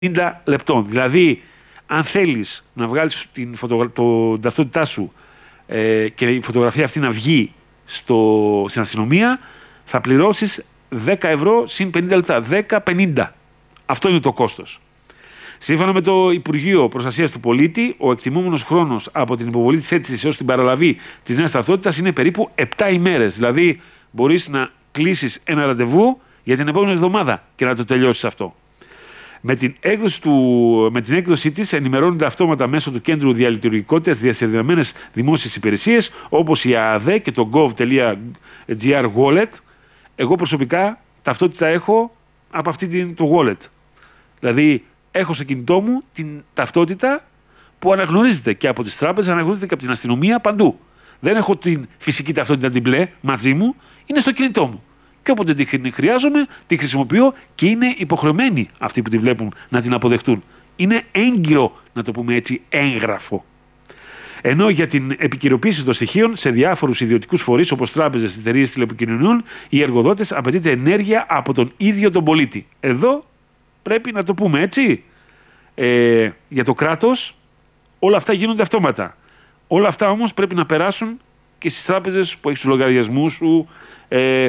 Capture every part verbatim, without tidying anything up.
πενήντα λεπτών. Δηλαδή, αν θέλεις να βγάλεις την φωτογρα... το... ταυτότητά σου ε, και η φωτογραφία αυτή να βγει στο... στην αστυνομία, θα πληρώσεις δέκα ευρώ συν πενήντα λεπτά. δέκα πενήντα. Αυτό είναι το κόστος. Σύμφωνα με το Υπουργείο Προστασίας του Πολίτη, ο εκτιμούμενος χρόνος από την υποβολή της αίτησης έως την παραλαβή της νέας ταυτότητας είναι περίπου επτά ημέρες. Δηλαδή, μπορείς να κλείσεις ένα ραντεβού για την επόμενη εβδομάδα και να το τελειώσεις αυτό. Με την, έκδοση του, με την έκδοσή της ενημερώνονται αυτόματα μέσω του Κέντρου Διαλειτουργικότητας διασυνδεδεμένες δημόσιες υπηρεσίες όπως η ΑΑΔΕ και το gov.gr wallet. Εγώ προσωπικά ταυτότητα έχω από αυτή την, το wallet. Δηλαδή, έχω στο κινητό μου την ταυτότητα που αναγνωρίζεται και από τις τράπεζες, αναγνωρίζεται και από την αστυνομία, παντού. Δεν έχω την φυσική ταυτότητα την μπλε μαζί μου, είναι στο κινητό μου. Και όποτε τη χρειάζομαι, τη χρησιμοποιώ και είναι υποχρεωμένοι αυτοί που τη βλέπουν να την αποδεχτούν. Είναι έγκυρο, να το πούμε έτσι, έγγραφο. Ενώ για την επικαιροποίηση των στοιχείων σε διάφορους ιδιωτικούς φορείς όπως τράπεζες, εταιρείες τηλεπικοινωνιών, οι εργοδότες απαιτείται ενέργεια από τον ίδιο τον πολίτη. Εδώ πρέπει να το πούμε έτσι. Ε, για το κράτος όλα αυτά γίνονται αυτόματα. Όλα αυτά όμως πρέπει να περάσουν και στις τράπεζες που έχεις τους λογαριασμούς σου, ε,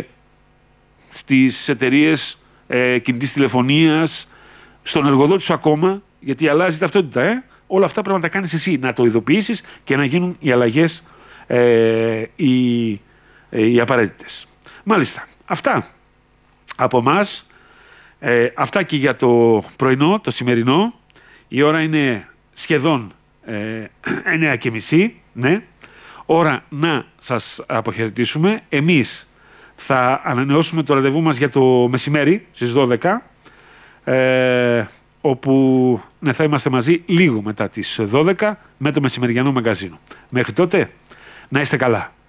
στις εταιρείες ε, κινητής τηλεφωνίας, στον εργοδότη σου ακόμα, γιατί αλλάζει ταυτότητα. Ε. Όλα αυτά πρέπει να τα κάνεις εσύ, να το ειδοποιήσεις και να γίνουν οι αλλαγές ε, οι, ε, οι απαραίτητες. Μάλιστα, αυτά από εμάς. Ε, αυτά και για το πρωινό, το σημερινό. Η ώρα είναι σχεδόν ε, εννιά και μισή, ναι. Ώρα να σας αποχαιρετήσουμε. Εμείς θα ανανεώσουμε το ραντεβού μας για το μεσημέρι στις δώδεκα, ε, όπου ναι, θα είμαστε μαζί λίγο μετά τις δώδεκα με το μεσημεριανό μαγκαζίνο. Μέχρι τότε, να είστε καλά.